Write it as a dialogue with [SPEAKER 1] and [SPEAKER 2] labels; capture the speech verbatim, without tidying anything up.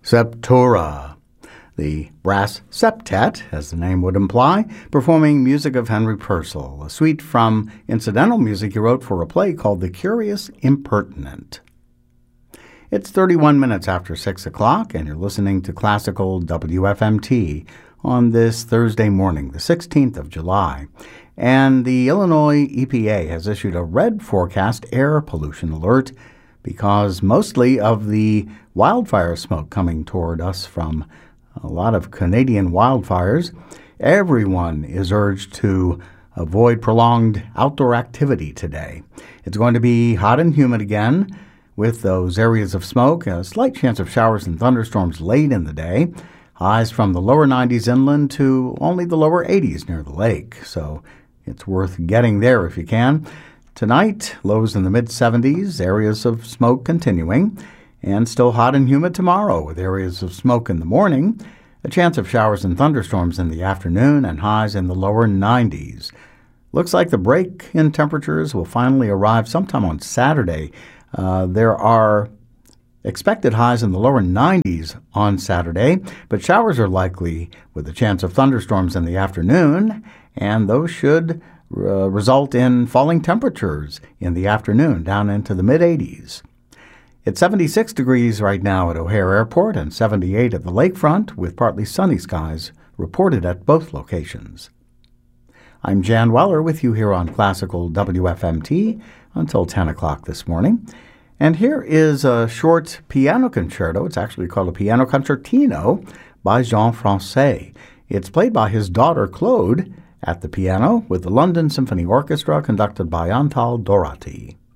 [SPEAKER 1] Septura, the brass septet, as the name would imply, performing music of Henry Purcell, a suite from incidental music he wrote for a play called The Curious Impertinent. It's thirty-one minutes after six o'clock, and you're listening to Classical W F M T on this Thursday morning, the sixteenth of July. And the Illinois E P A has issued a red forecast air pollution alert because mostly of the wildfire smoke coming toward us from a lot of Canadian wildfires. Everyone is urged to avoid prolonged outdoor activity today. It's going to be hot and humid again with those areas of smoke, a slight chance of showers and thunderstorms late in the day. Highs from the lower nineties inland to only the lower eighties near the lake, so it's worth getting there if you can. Tonight, lows in the mid-seventies, areas of smoke continuing, and still hot and humid tomorrow with areas of smoke in the morning, a chance of showers and thunderstorms in the afternoon, and highs in the lower nineties. Looks like the break in temperatures will finally arrive sometime on Saturday. Uh, there are expected highs in the lower nineties on Saturday, but showers are likely with a chance of thunderstorms in the afternoon, and those should uh, result in falling temperatures in the afternoon down into the mid-eighties. It's seventy-six degrees right now at O'Hare Airport and seventy-eight at the lakefront with partly sunny skies reported at both locations. I'm Jan Weller with you here on Classical W F M T until ten o'clock this morning. And here is a short piano concerto. It's actually called a piano concertino by Jean Francais. It's played by his daughter Claude at the piano with the London Symphony Orchestra conducted by Antal Dorati.